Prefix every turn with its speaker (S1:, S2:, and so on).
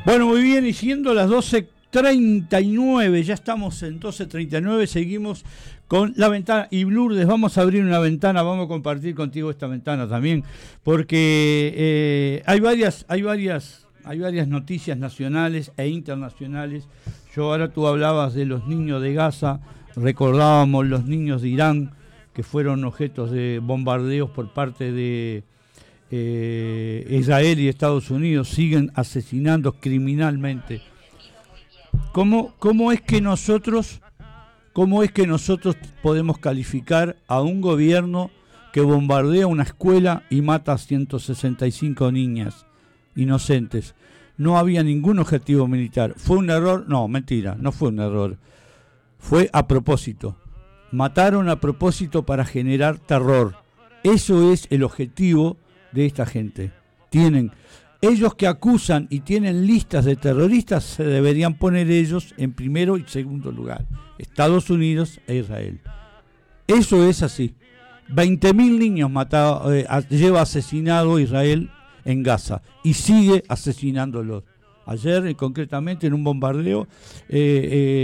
S1: Bueno, muy bien, y siendo las 12:39, ya estamos en 12:39, seguimos con la ventana. Y Lourdes, vamos a abrir una ventana, vamos a compartir contigo esta ventana también, porque hay varias noticias nacionales e internacionales. Ahora tú hablabas de los niños de Gaza, recordábamos los niños de Irán, que fueron objetos de bombardeos por parte de Israel y Estados Unidos, siguen asesinando criminalmente. ¿Cómo es que nosotros podemos calificar a un gobierno que bombardea una escuela y mata a 165 niñas inocentes? No había ningún objetivo militar. ¿Fue un error? No, mentira, no fue un error. Fue a propósito. Mataron a propósito para generar terror. Eso es el objetivo de esta gente. Ellos que acusan y tienen listas de terroristas, se deberían poner ellos en primero y segundo lugar. Estados Unidos e Israel. Eso es así. 20.000 niños lleva asesinado Israel en Gaza y sigue asesinándolos. Ayer, concretamente, en un bombardeo,